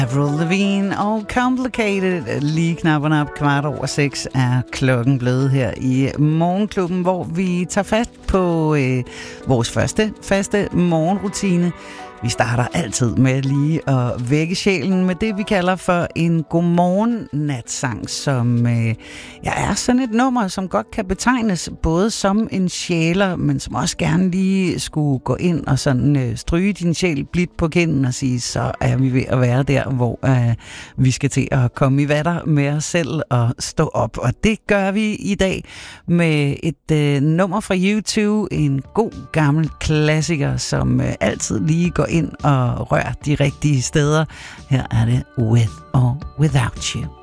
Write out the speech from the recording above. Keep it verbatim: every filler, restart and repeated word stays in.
Avril Lavigne og Complicated. Lige knapperne op kvart over seks er klokken blevet her i Morgenklubben, hvor vi tager fat på øh, vores første faste morgenrutine. Vi starter altid med lige at vække sjælen med det, vi kalder for en godmorgen-natsang, som øh, ja, er sådan et nummer, som godt kan betegnes både som en sjæler, men som også gerne lige skulle gå ind og sådan øh, stryge din sjæl blidt på kinden og sige, så er vi ved at være der, hvor øh, vi skal til at komme i vatter med os selv og stå op. Og det gør vi i dag med et øh, nummer fra U to, en god gammel klassiker, som øh, altid lige går ind og rør de rigtige steder. Her er det With or Without You.